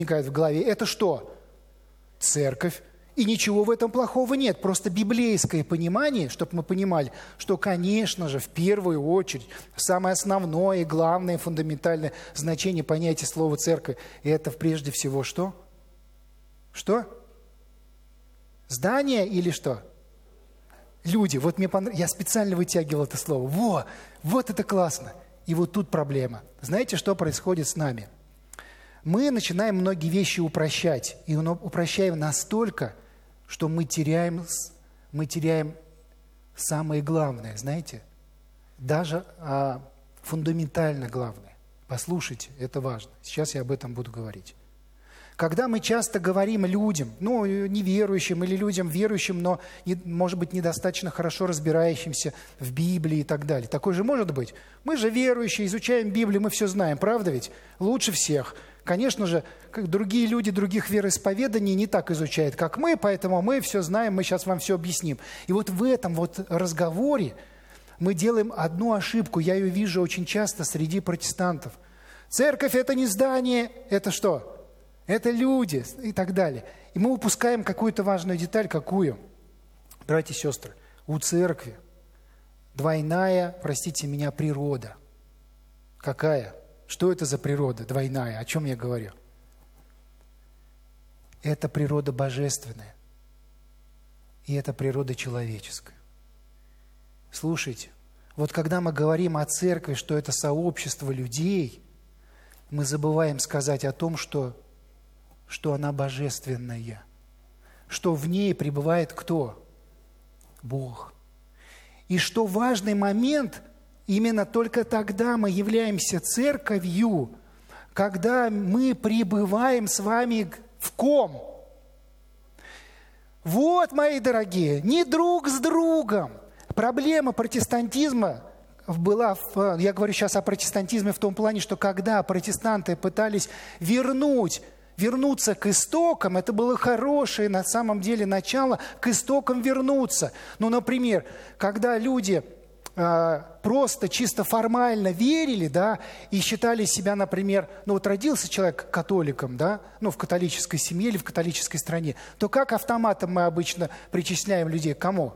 возникает в голове, это что? Церковь. И ничего в этом плохого нет. Просто библейское понимание, чтобы мы понимали, что, конечно же, в первую очередь, самое основное и главное, фундаментальное значение понятия слова «церковь» – это прежде всего что? Что? Здание или что? Люди. Вот мне понравилось. Я специально вытягивал это слово. Вот это классно. И вот тут проблема. Знаете, что происходит с нами? Мы начинаем многие вещи упрощать. И упрощаем настолько, что мы теряем самое главное, знаете? Даже фундаментально главное. Послушайте, это важно. Сейчас я об этом буду говорить. Когда мы часто говорим людям, неверующим или людям верующим, но, может быть, недостаточно хорошо разбирающимся в Библии и так далее. Такое же может быть. Мы же верующие, изучаем Библию, мы все знаем, правда ведь? Лучше всех. Конечно же, как другие люди других вероисповеданий не так изучают, как мы, поэтому мы все знаем, мы сейчас вам все объясним. И вот в этом вот разговоре мы делаем одну ошибку, я ее вижу очень часто среди протестантов. Церковь – это не здание, это что? Это люди и так далее. И мы упускаем какую-то важную деталь. Какую? Братья и сестры, у церкви двойная, простите меня, природа. Какая? Что это за природа двойная? О чем я говорю? Это природа божественная. И это природа человеческая. Слушайте, вот когда мы говорим о церкви, что это сообщество людей, мы забываем сказать о том, что она божественная, что в ней пребывает кто? Бог. И что важный момент, именно только тогда мы являемся церковью, когда мы пребываем с вами в ком? Вот, мои дорогие, не друг с другом. Проблема протестантизма была, я говорю сейчас о протестантизме в том плане, что когда протестанты пытались вернуться к истокам, это было хорошее на самом деле начало к истокам вернуться. Например, когда люди просто чисто формально верили, да, и считали себя, например, родился человек католиком, да, в католической семье или в католической стране, то как автоматом мы обычно причисляем людей к кому?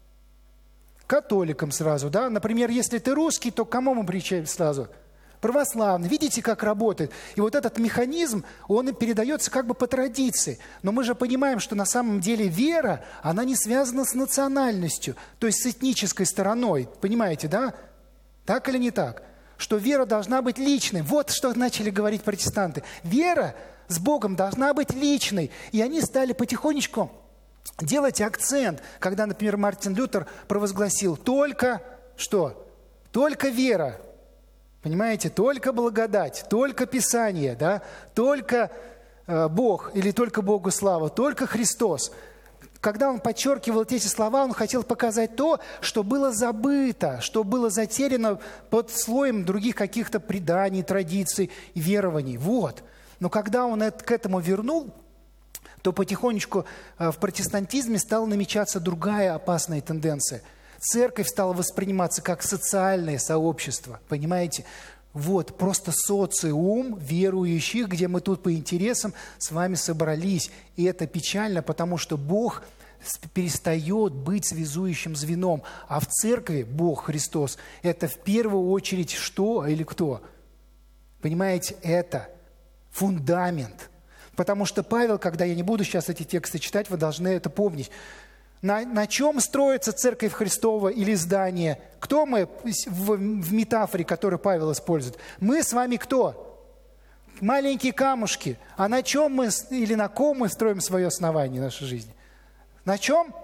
Католикам сразу, да. Например, если ты русский, то к кому мы причисляем сразу? Православный. Видите, как работает? И вот этот механизм, он передается как бы по традиции. Но мы же понимаем, что на самом деле вера, она не связана с национальностью, то есть с этнической стороной. Понимаете, да? Так или не так? Что вера должна быть личной. Вот что начали говорить протестанты. Вера с Богом должна быть личной. И они стали потихонечку делать акцент, когда, например, Мартин Лютер провозгласил только что? Только вера. Понимаете, только благодать, только Писание, да? Только Бог или только Богу слава, только Христос. Когда он подчеркивал эти слова, он хотел показать то, что было забыто, что было затеряно под слоем других каких-то преданий, традиций и верований. Вот. Но когда он к этому вернул, то потихонечку в протестантизме стала намечаться другая опасная тенденция. Церковь стала восприниматься как социальное сообщество, понимаете? Вот, просто социум верующих, где мы тут по интересам с вами собрались. И это печально, потому что Бог перестает быть связующим звеном. А в церкви Бог, Христос, это в первую очередь что или кто? Понимаете, это фундамент. Потому что Павел, когда я не буду сейчас эти тексты читать, вы должны это помнить. На чем строится церковь Христова или здание? Кто мы в метафоре, которую Павел использует? Мы с вами кто? Маленькие камушки. А на чем мы или на ком мы строим свое основание нашей жизни? На чем?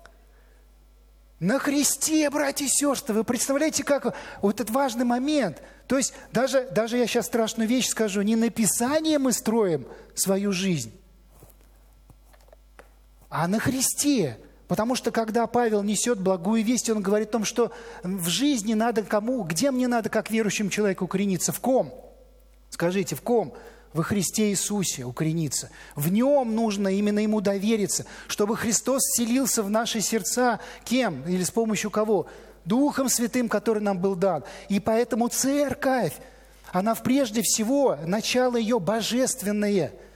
На Христе, братья и сестры. Вы представляете, как вот этот важный момент. То есть даже я сейчас страшную вещь скажу. Не на Писании мы строим свою жизнь, а на Христе. Потому что когда Павел несет благую весть, он говорит о том, что в жизни надо кому, где мне надо как верующему человеку укорениться? В ком? Скажите, в ком? Во Христе Иисусе укорениться. В Нем нужно именно Ему довериться, чтобы Христос вселился в наши сердца. Кем? Или с помощью кого? Духом Святым, который нам был дан. И поэтому церковь, она прежде всего, начало ее божественное –